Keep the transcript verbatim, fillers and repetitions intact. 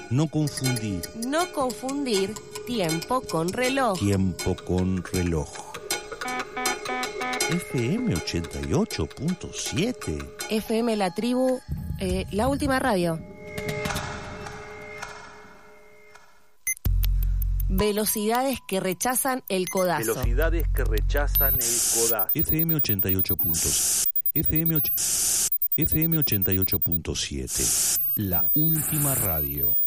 No confundir. No confundir tiempo con reloj. Tiempo con reloj. F M ochenta y ocho punto siete. F M La Tribu, eh, la última radio. Velocidades que rechazan el codazo. Velocidades que rechazan el codazo. F M ochenta y ocho puntos. F M, och... F M ochenta y ocho punto siete. La última radio.